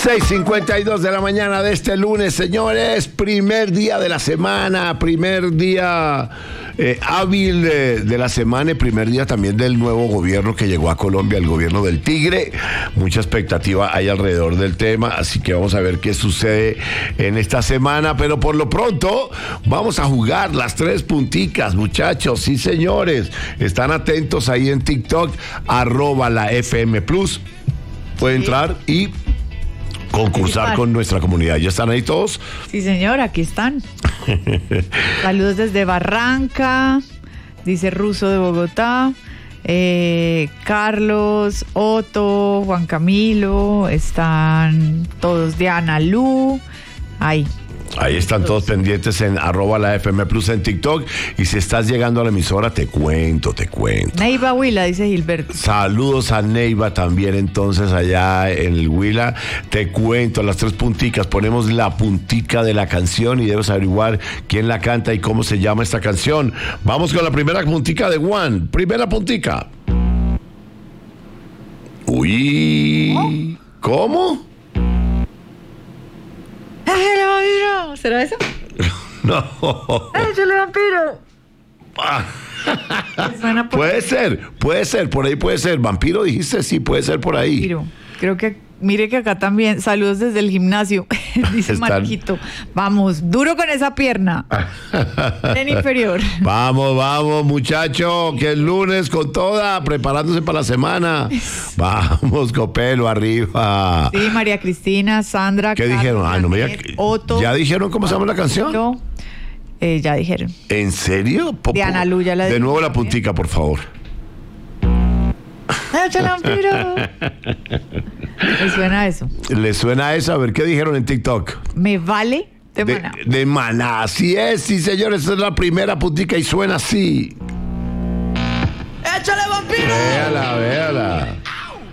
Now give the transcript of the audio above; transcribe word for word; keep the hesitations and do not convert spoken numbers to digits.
seis cincuenta y dos de la mañana de este lunes, señores, primer día de la semana, primer día eh, hábil de, de la semana y primer día también del nuevo gobierno que llegó a Colombia, el gobierno del Tigre. Mucha expectativa hay alrededor del tema, así que vamos a ver qué sucede en esta semana, pero por lo pronto vamos a jugar las tres punticas, muchachos, sí señores, están atentos ahí en TikTok, arroba la F M Plus, puede entrar y concursar con nuestra comunidad. ¿Ya están ahí todos? Sí, señor, aquí están. Saludos desde Barranca, dice Ruso de Bogotá, eh, Carlos, Otto, Juan Camilo, están todos, Diana Lu, ahí. Ahí están todos pendientes en arroba la F M Plus en TikTok. Y si estás llegando a la emisora, te cuento, te cuento. Neiva Huila, dice Gilberto. Saludos a Neiva también, entonces, allá en el Huila. Te cuento, las tres punticas. Ponemos la puntica de la canción y debes averiguar quién la canta y cómo se llama esta canción. Vamos con la primera puntica de Juan. Primera puntica. Uy, ¿cómo? ¡Échale, vampiro! ¿Será eso? No. ¡Échale, vampiro! Suena por puede ahí. ser, puede ser, por ahí puede ser. Vampiro dijiste, sí, puede ser por ahí. Vampiro. Creo que, mire que acá también, saludos desde el gimnasio, dice Están... Marquito. Vamos, duro con esa pierna. En inferior. Vamos, vamos, muchacho, que es lunes con toda, preparándose para la semana. Vamos, Copelo, arriba. Sí, María Cristina, Sandra. ¿Qué Carlos, dijeron? Ah, no me diga... Otto. ¿Ya dijeron cómo se llama la canción? Otto. Eh, ya dijeron. ¿En serio? Diana Lu, ya la De nuevo la puntica, por favor. ¡Échale, vampiro! ¿Le suena eso? ¿Le suena eso? A ver, ¿qué dijeron en TikTok? Me vale de Maná. De, de Maná, así es, sí, señores, esa es la primera puntica y suena así. ¡Échale, vampiro! Véala, véala.